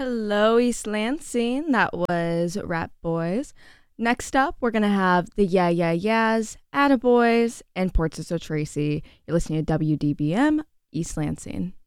Hello, East Lansing. That was Rat Boys. Next up, we're going to have the Yeah Yeah Yeahs, Attaboys, and Ports of So Tracy. You're listening to WDBM, East Lansing.